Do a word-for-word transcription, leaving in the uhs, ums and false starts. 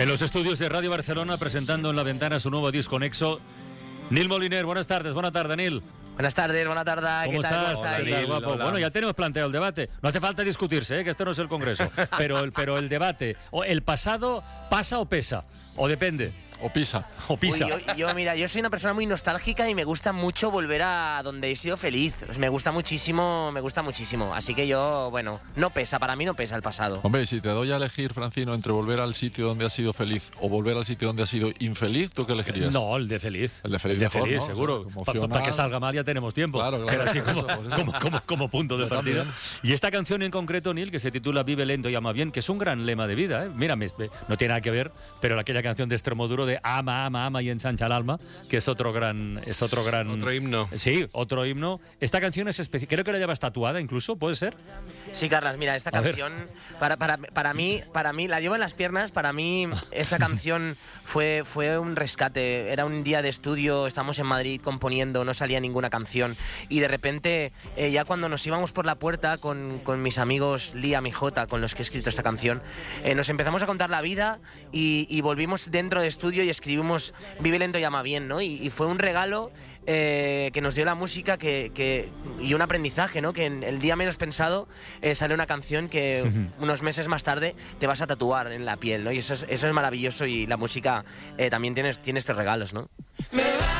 En los estudios de Radio Barcelona, presentando en la ventana su nuevo disco Nexo, Nil Moliner. Buenas tardes, buena tarde, Nil. Buenas tardes, buena tarde. ¿Cómo ¿Qué tal? estás? ¿Cómo estás? ¿Qué tal, guapo? Bueno, ya tenemos planteado el debate. No hace falta discutirse, ¿eh? Que esto no es el Congreso. Pero el, pero el debate, o el pasado pasa o pesa, o depende. O pisa. O pisa. Uy, yo, yo, mira, yo soy una persona muy nostálgica y me gusta mucho volver a donde he sido feliz. Pues me gusta muchísimo, me gusta muchísimo. Así que yo, bueno, no pesa, para mí no pesa el pasado. Hombre, si te doy a elegir, Francino, entre volver al sitio donde has sido feliz o volver al sitio donde has sido infeliz, ¿tú qué elegirías? No, el de feliz. El de feliz, el de mejor, feliz, ¿no? seguro. O sea, Para emocional. que salga mal ya tenemos tiempo. Claro, claro. Pero así como, Por eso, por eso. como, como, como punto de Yo partida. también. Y esta canción en concreto, Nil, que se titula Vive lento y ama bien, que es un gran lema de vida, ¿eh? Mira, me- no tiene nada que ver, pero aquella canción de Extremoduro de ama, ama, ama y ensancha el alma, que es otro gran... Es otro gran... Otro himno. Sí, otro himno. Esta canción es especial. Creo que la llevas tatuada incluso, ¿puede ser? Sí, Carlas, mira, esta A ver. canción, para, para, para mí, para mí, la llevo en las piernas, para mí esta canción fue, fue un rescate. Era un día de estudio, estamos en Madrid componiendo, no salía ninguna canción, y de repente, eh, ya cuando nos íbamos por la puerta con, con mis amigos Liam y Jota, con los que he escrito esta canción, eh, nos empezamos a contar la vida y, y volvimos dentro del estudio y escribimos Vive lento y ama bien, ¿no? Y, y fue un regalo eh, que nos dio la música que, que, y un aprendizaje, ¿no? Que en el día menos pensado eh, sale una canción que unos meses más tarde te vas a tatuar en la piel, ¿no? Y eso es, eso es maravilloso, y la música eh, también tiene, tiene estos regalos, ¿no? Me